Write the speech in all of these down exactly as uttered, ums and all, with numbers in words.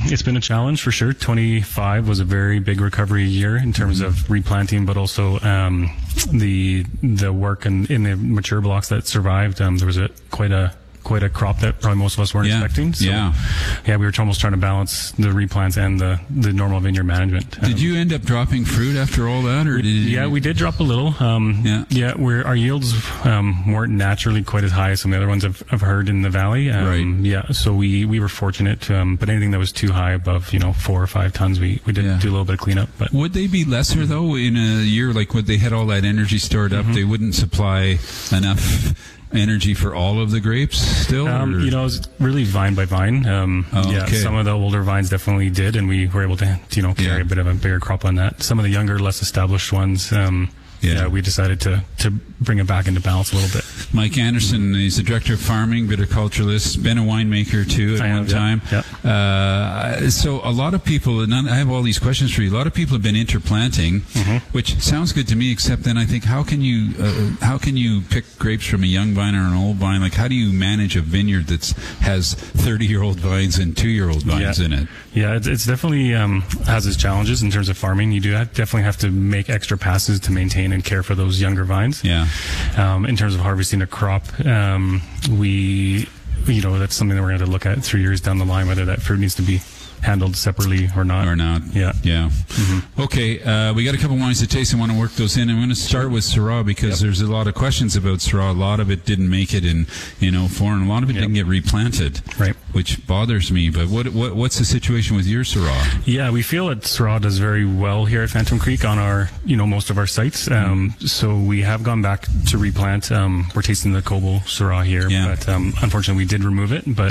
it's been a challenge for sure. twenty-five was a very big recovery year in terms mm-hmm. of replanting, but also um, the the work in, in the mature blocks that survived. Um, there was a quite a quite a crop that probably most of us weren't yeah. expecting. So, yeah. yeah, we were almost trying to balance the replants and the, the normal vineyard management. Did um, you end up dropping fruit after all that, or did you? Yeah, we did drop a little. Um, yeah, yeah, we're, our yields um, weren't naturally quite as high as some of the other ones I've, I've heard in the valley. Um, right. Yeah, so we, we were fortunate. Um, but anything that was too high, above you know four or five tons, we, we did yeah. do a little bit of cleanup. But would they be lesser though in a year like when they had all that energy stored up? Mm-hmm. They wouldn't supply enough energy for all of the grapes still? Um, you know, it was really vine by vine. Um, oh, yeah, okay. Some of the older vines definitely did, and we were able to, you know, carry yeah. a bit of a bigger crop on that. Some of the younger, less established ones, um, yeah. yeah, we decided to, to bring it back into balance a little bit. Mike Anderson, he's the director of farming, viticulturalist, been a winemaker too at I one have, time. Yeah, yeah. Uh, so a lot of people, and I have all these questions for you. A lot of people have been interplanting, mm-hmm. which sounds good to me. Except then I think, how can you uh, how can you pick grapes from a young vine or an old vine? Like, how do you manage a vineyard that has thirty-year-old vines and two-year-old vines yeah. in it? Yeah, it's, it's definitely um, has its challenges in terms of farming. You do have, definitely have to make extra passes to maintain and care for those younger vines. Yeah. Um, in terms of harvesting a crop, um, we, you know, that's something that we're going to look at three years down the line, whether that fruit needs to be handled separately or not. Or not. Yeah. Yeah. Mm-hmm. Okay, uh, we got a couple wines to taste. I want to work those in. I'm going to start with Syrah because yep. there's a lot of questions about Syrah. A lot of it didn't make it in, in oh four, and a lot of it yep. didn't get replanted, right? Which bothers me. But what, what what's the situation with your Syrah? Yeah, we feel that Syrah does very well here at Phantom Creek on our, you know, most of our sites. Um, mm. So we have gone back to replant. Um, we're tasting the Kobo Syrah here, yeah. but um, unfortunately we did remove it. But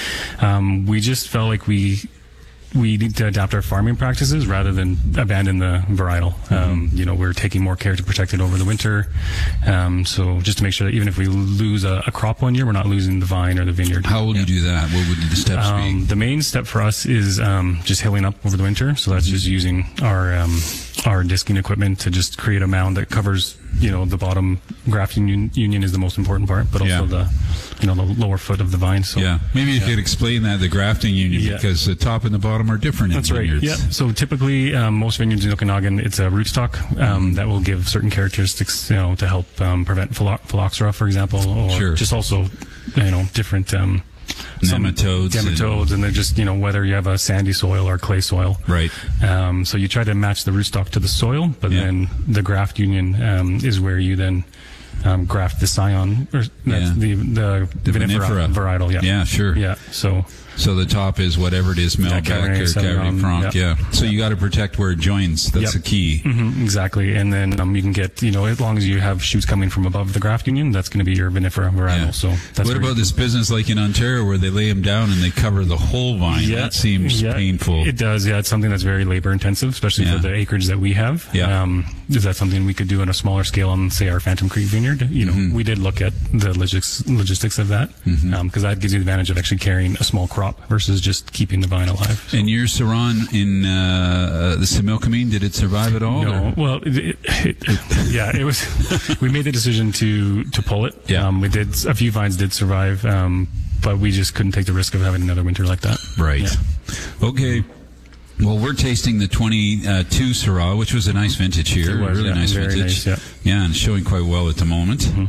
um, we just felt like we. we need to adapt our farming practices rather than abandon the varietal. Mm-hmm. Um, you know, we're taking more care to protect it over the winter. Um, so just to make sure that even if we lose a, a crop one year, we're not losing the vine or the vineyard. How will yeah. you do that? What would the steps um, be? The main step for us is um, just hilling up over the winter. So that's mm-hmm. just using our um, our disking equipment to just create a mound that covers, you know, the bottom graft union, union is the most important part, but also yeah. the, you know, the lower foot of the vine. So yeah, maybe you yeah. could explain that, the grafting union, yeah. because the top and the bottom are different in That's vineyards. right. Yeah. So typically, um, most vineyards in Okanagan, it's a rootstock um, that will give certain characteristics, you know, to help um, prevent phyllo- phylloxera, for example, or sure. just also, you know, different um, nematodes, nematodes, and, and they're just, you know, whether you have a sandy soil or clay soil. Right. Um, so you try to match the rootstock to the soil, but yeah. then the graft union um, is where you then um, graft the scion, or yeah. the the, the vinifera, vinifera varietal. Yeah. Yeah. Sure. Yeah. So. So the top is whatever it is, Malbec yeah, or Cabernet Franc, yeah. yeah. So you got to protect where it joins. That's yep. the key. Mm-hmm, exactly. And then um, you can get, you know, as long as you have shoots coming from above the graft union, that's going to be your vinifera varietal. Yeah. So that's what about this business like in Ontario where they lay them down and they cover the whole vine? Yeah. That seems yeah. painful. It does. Yeah, it's something that's very labor intensive, especially yeah. for the acreage that we have. Yeah. Um, is that something we could do on a smaller scale on, say, our Phantom Creek vineyard? You know, mm-hmm. we did look at the logistics logistics of that because mm-hmm. um, that gives you the advantage of actually carrying a small crop versus just keeping the vine alive. So. And your Syrah in uh, the Similkameen, did it survive at all? No. Or? Well, it, it, it, yeah, it was. We made the decision to to pull it. Yeah. Um, we did. A few vines did survive, um, but we just couldn't take the risk of having another winter like that. Right. Yeah. Okay. Well, we're tasting the twenty-two Syrah, which was a nice vintage here. It was, really yeah, nice very vintage. Nice, yeah. yeah, and it's showing quite well at the moment. Mm-hmm.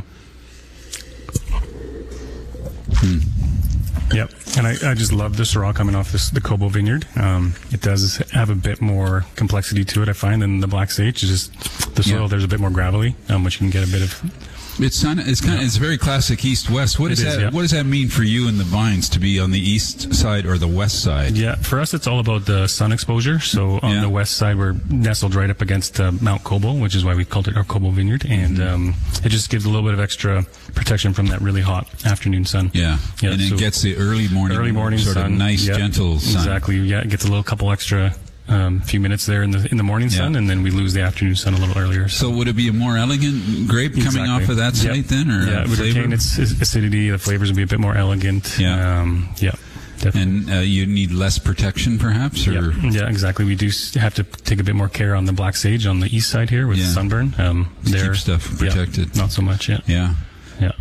Hmm. Yep, and I, I just love the Syrah coming off this, the Kobo vineyard. Um, it does have a bit more complexity to it, I find, than the Black Sage. It's just the soil yeah. there's a bit more gravelly, um, which you can get a bit of. It's kind of, it's kind of, it's very classic east-west. What It does is, that, yeah. what does that mean for you and the vines to be on the east side or the west side? Yeah, for us, it's all about the sun exposure. So on Yeah. the west side, we're nestled right up against uh, Mount Kobo, which is why we called it our Kobo Vineyard. And Mm-hmm. um, it just gives a little bit of extra protection from that really hot afternoon sun. Yeah, Yeah, and it so gets the early morning, Early morning sort sun. of nice, yeah, gentle sun. Exactly. Yeah, it gets a little couple extra um, few minutes there in the in the morning sun, Yeah. and then we lose the afternoon sun a little earlier. So would it be a more elegant grape coming Exactly. off of that Yep. site then, or yeah, it would flavor? retain its acidity. The flavors would be a bit more elegant. Yeah. Um, yeah. Definitely. And uh, you need less protection, perhaps, or yeah, yeah, exactly. We do s- have to take a bit more care on the Black Sage on the east side here with Yeah. sunburn. Um, To there, keep stuff protected. Yeah, not so much. Yeah, Yeah. yeah.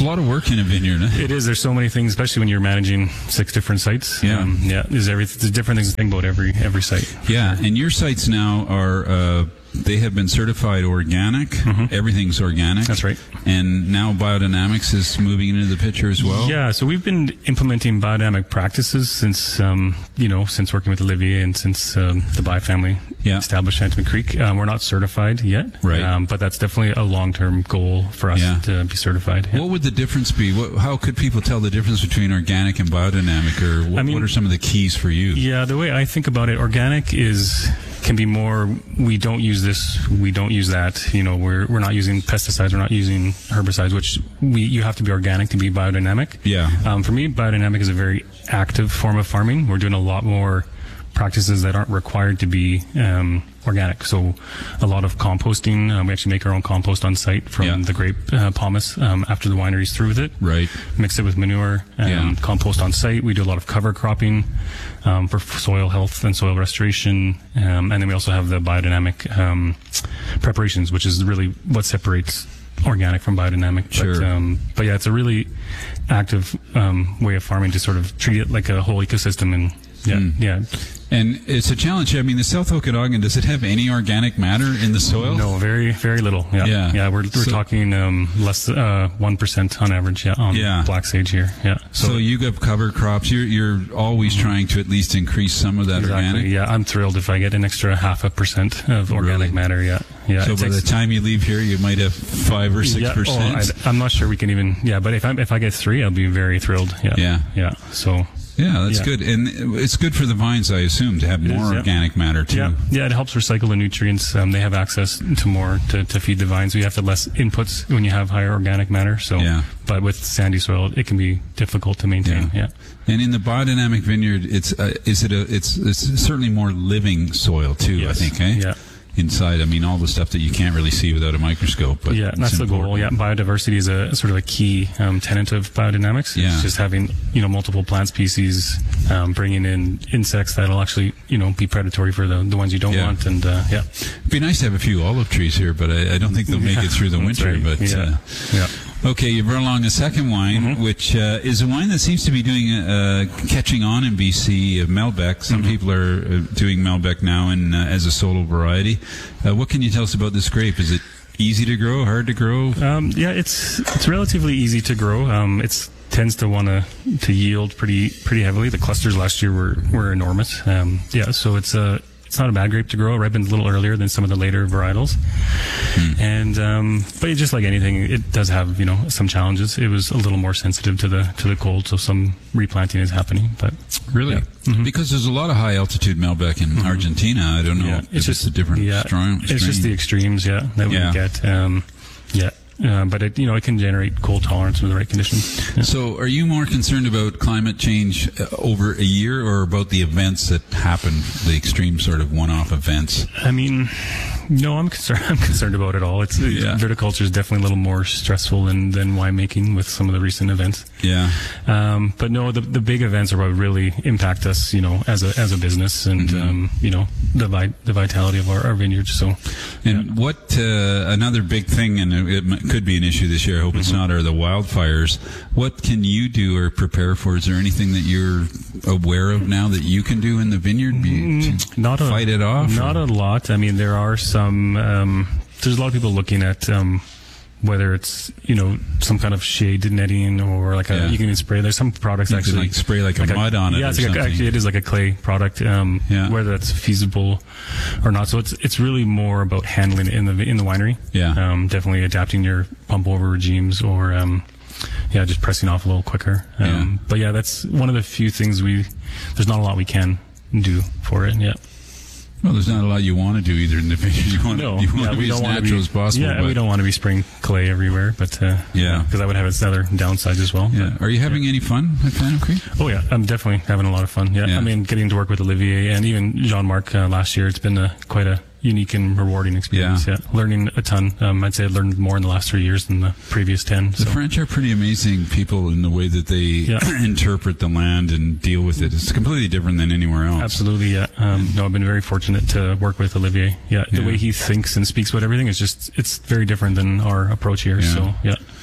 lot of work in a vineyard. Huh? It is. There's so many things, especially when you're managing six different sites. Yeah. Um, yeah. There's everything. There's different things to think about every every site. Yeah, and your sites now are, uh, they have been certified organic. Mm-hmm. Everything's organic. That's right. And now biodynamics is moving into the picture as well. Yeah, so we've been implementing biodynamic practices since, um, you know, since working with Olivier and since um, the Bio family yeah. established Shantimon Creek. Um, we're not certified yet, right? Um, but that's definitely a long-term goal for us yeah. to be certified. Yeah. What would the difference be? What, how could people tell the difference between organic and biodynamic, or what, I mean, what are some of the keys for you? Yeah, the way I think about it, organic is can be more. We don't use this. We don't use that. You know, we're we're not using pesticides. We're not using herbicides. Which we you have to be organic to be biodynamic. Yeah. Um, for me, biodynamic is a very active form of farming. We're doing a lot more practices that aren't required to be um, organic. So a lot of composting. Um, we actually make our own compost on site from yeah. the grape uh, pomace um, after the winery's through with it. Right. Mix it with manure and yeah. compost on site. We do a lot of cover cropping um, for soil health and soil restoration. Um, and then we also have the biodynamic um, preparations, which is really what separates organic from biodynamic. Sure. But, um, but yeah, it's a really active um, way of farming to sort of treat it like a whole ecosystem. And yeah, mm. yeah. And it's a challenge. I mean, the South Okanagan, does it have any organic matter in the soil? No, very, very little. Yeah, yeah. yeah we're we're so, talking um, less uh one percent on average. Yeah, on yeah. black sage here. Yeah. So, so you got cover crops. You're you're always mm-hmm. trying to at least increase some of that exactly. organic. Yeah, I'm thrilled if I get an extra half a percent of organic really? matter. Yeah, yeah. So by takes, the time you leave here, you might have five or six yeah, percent. Oh, I'm not sure we can even. Yeah, but if I if I get three, I'll be very thrilled. Yeah. Yeah. Yeah. So. Yeah, that's yeah. good. And it's good for the vines, I assume, to have more is, yeah. organic matter, too. Yeah, yeah, it helps recycle the nutrients. Um, they have access to more to, to feed the vines. We have to less inputs when you have higher organic matter. So, yeah. But with sandy soil, it can be difficult to maintain. Yeah. yeah. And in the biodynamic vineyard, it's uh, is it a it's it's certainly more living soil, too, yes. I think, eh? Yeah. Inside, I mean, all the stuff that you can't really see without a microscope. But yeah, that's the goal. Yeah, biodiversity is a sort of a key um, tenet of biodynamics. Yeah. It's just having, you know, multiple plant species, um, bringing in insects that'll actually, you know, be predatory for the, the ones you don't yeah. want. And uh, yeah, it'd be nice to have a few olive trees here, but I, I don't think they'll make yeah, it through the winter. Right. But yeah. Uh, yeah. Okay, you brought along a second wine, mm-hmm. which uh, is a wine that seems to be doing uh, catching on in B C. Uh, Malbec. Some mm-hmm. people are uh, doing Malbec now in, uh, as a solo variety. Uh, what can you tell us about this grape? Is it easy to grow, hard to grow? Um, yeah, it's it's relatively easy to grow. Um, it's tends to want to to yield pretty pretty heavily. The clusters last year were were enormous. Um, yeah, so it's a it's not a bad grape to grow. It ripens a little earlier than some of the later varietals. Hmm. And um, but just like anything, it does have, you know, some challenges. It was a little more sensitive to the to the cold, so some replanting is happening. But really, yeah. mm-hmm. because there's a lot of high altitude Malbec in mm-hmm. Argentina. I don't know. Yeah. If it's it's just a different yeah, strain. It's just the extremes, yeah, that yeah. we get. Um, yeah. Uh, but it, you know, it can generate cold tolerance with the right conditions. Yeah. So, are you more concerned about climate change uh, over a year, or about the events that happen, the extreme sort of one-off events? I mean, no, I'm concerned. I'm concerned about it all. It's yeah. viticulture is definitely a little more stressful than, than winemaking with some of the recent events. Yeah. Um, but no, the the big events are what really impact us, you know, as a as a business, and mm-hmm. um, you know, the vi- the vitality of our, our vineyards. So, and yeah. what uh, another big thing, and it, it could be an issue this year. I hope mm-hmm. it's not. Are the wildfires? What can you do or prepare for? Is there anything that you're aware of now that you can do in the vineyard? Be, to not a, fight it off. Not or? a lot. I mean, there are some. Um, there's a lot of people looking at. Um, whether it's, you know, some kind of shade netting or like a, yeah. you can even spray. There's some products you actually like spray like, like a mud a, on it. Yeah, or it's like a, actually it is like a clay product. Um, yeah. Whether that's feasible or not. So it's it's really more about handling it in the in the winery. Yeah. Um, definitely adapting your pump over regimes or um, yeah, just pressing off a little quicker. Um, yeah. But yeah, that's one of the few things we. There's not a lot we can do for it. Yeah. Well, there's not a lot you want to do either in the vineyard. You want, no, you want yeah, to be as natural be, as possible. Yeah, we don't want to be spraying clay everywhere, but uh, yeah, because that would have its other downsides as well. Yeah. But, Are you having yeah. any fun at Phantom Creek? Oh yeah, I'm definitely having a lot of fun. Yeah, yeah. I mean, getting to work with Olivier and even Jean-Marc uh, last year, it's been a, quite a unique and rewarding experience. Yeah, yeah. Learning a ton. Um, I'd say I learned more in the last three years than the previous ten. The so. French are pretty amazing people in the way that they yeah. interpret the land and deal with it. It's completely different than anywhere else. Absolutely, yeah. Um, no, I've been very fortunate to work with Olivier. Yeah, the yeah. way he thinks and speaks about everything is just, it's very different than our approach here. Yeah. So, yeah.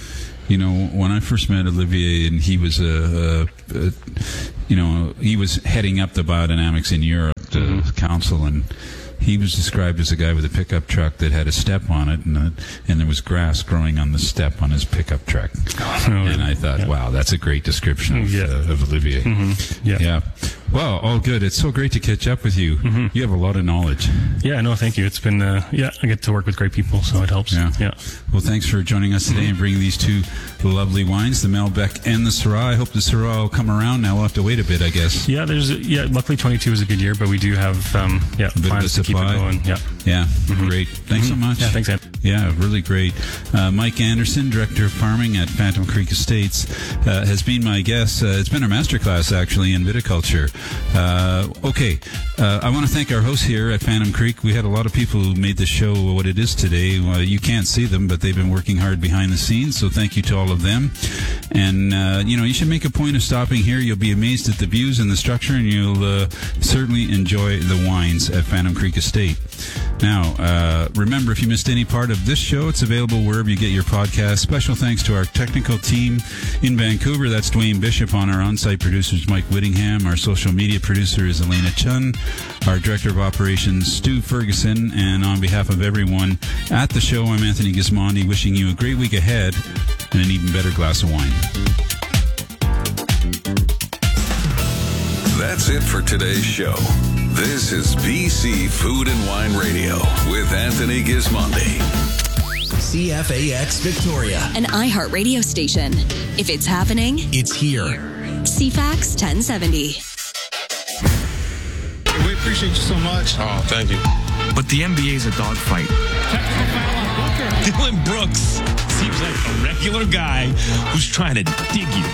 You know, when I first met Olivier, and he was a, a, a you know, he was heading up the biodynamics in Europe, the mm-hmm. council, and he was described as a guy with a pickup truck that had a step on it, and, a, and there was grass growing on the step on his pickup truck. Oh, and I thought, yeah. wow, that's a great description of, yeah. uh, of Olivier. Mm-hmm. Yeah. yeah. Well, all good. It's so great to catch up with you. Mm-hmm. You have a lot of knowledge. Yeah, no, thank you. It's been, uh, yeah, I get to work with great people, so it helps. Yeah. yeah. Well, thanks for joining us today mm-hmm. and bringing these two lovely wines, the Malbec and the Syrah. I hope the Syrah will come around now. We'll have to wait a bit, I guess. Yeah, there's, yeah, luckily twenty-two is a good year, but we do have, um, yeah, a bit plans of a to keep it going. Yeah. Yeah, mm-hmm. great. Thanks mm-hmm. so much. Yeah, thanks, Ed. Yeah, really great. Uh, Mike Anderson, Director of Farming at Phantom Creek Estates, uh, has been my guest. Uh, it's been our masterclass, actually, in viticulture. Uh, okay, uh, I want to thank our hosts here at Phantom Creek. We had a lot of people who made the show what it is today. Uh, you can't see them, but they've been working hard behind the scenes, so thank you to all of them. And, uh, you know, you should make a point of stopping here. You'll be amazed at the views and the structure, and you'll uh, certainly enjoy the wines at Phantom Creek Estate. Now, uh, remember, if you missed any part of this show, it's available wherever you get your podcast. Special thanks to our technical team in Vancouver. That's Dwayne Bishop. On our on-site producers, Mike Whittingham. Our social media producer is Elena Chun. Our Director of Operations, Stu Ferguson. And on behalf of everyone at the show, I'm Anthony Gismondi, wishing you a great week ahead and an even better glass of wine. That's it for today's show. This is B C Food and Wine Radio with Anthony Gismondi. C F A X Victoria, an iHeart radio station. If it's happening, it's here. C FAX ten seventy. We appreciate you so much. Oh, thank you. But the N B A is a dogfight. Technical foul on Booker. Dillon Brooks seems like a regular guy who's trying to dig you.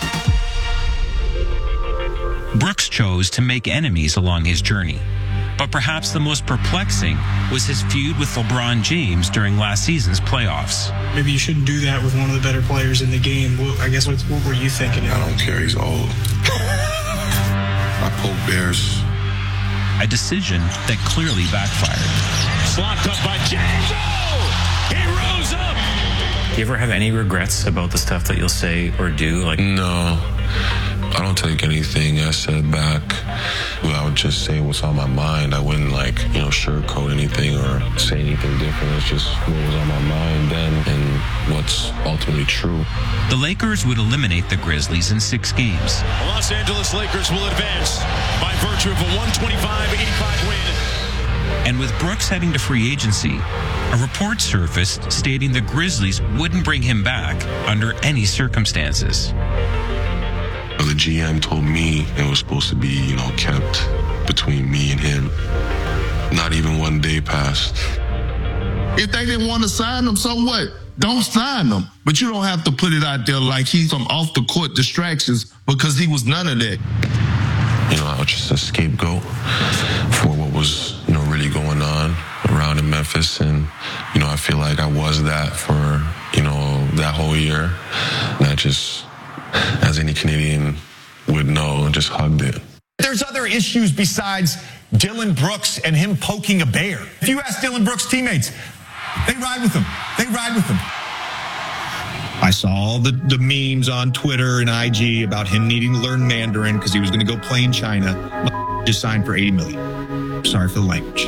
Brooks chose to make enemies along his journey. But perhaps the most perplexing was his feud with LeBron James during last season's playoffs. Maybe you shouldn't do that with one of the better players in the game. Well, I guess what, what were you thinking? I don't care. He's old. I poke bears. A decision that clearly backfired. Slopped up by James. Oh! He rose up! Do you ever have any regrets about the stuff that you'll say or do? Like, no. I don't take anything I said back. I would just say what's on my mind. I wouldn't, like, you know, sugarcoat anything or say anything different. It's just what was on my mind then and what's ultimately true. The Lakers would eliminate the Grizzlies in six games. The Los Angeles Lakers will advance by virtue of a one twenty-five eighty-five win. And with Brooks heading to free agency, a report surfaced stating the Grizzlies wouldn't bring him back under any circumstances. The G M told me it was supposed to be, you know, kept between me and him. Not even one day passed. If they didn't want to sign him, so what? Don't sign him. But you don't have to put it out there like he's some off-the-court distractions because he was none of that. You know, I was just a scapegoat for what was, you know, really going on around in Memphis. And, you know, I feel like I was that for, you know, that whole year. And I just, as any Canadian would know, just hugged it. There's other issues besides Dillon Brooks and him poking a bear. If you ask Dillon Brooks' teammates, they ride with him. They ride with him. I saw all the, the memes on Twitter and I G about him needing to learn Mandarin because he was going to go play in China. Just signed for eighty million dollars. Sorry for the language.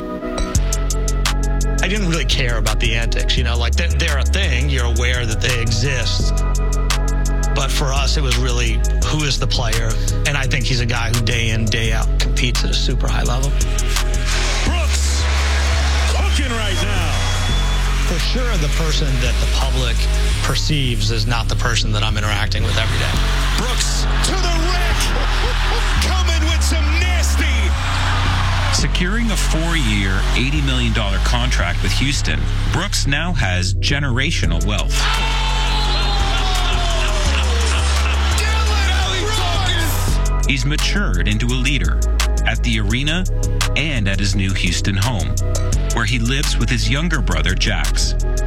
I didn't really care about the antics, you know, like they're, they're a thing. You're aware that they exist. But for us, it was really, who is the player? And I think he's a guy who day in, day out competes at a super high level. Brooks cooking right now. For sure, the person that the public perceives is not the person that I'm interacting with every day. Brooks to the rack, coming with some nasty. Securing a four-year, eighty million dollars contract with Houston, Brooks now has generational wealth. He's matured into a leader at the arena and at his new Houston home, where he lives with his younger brother, Jax.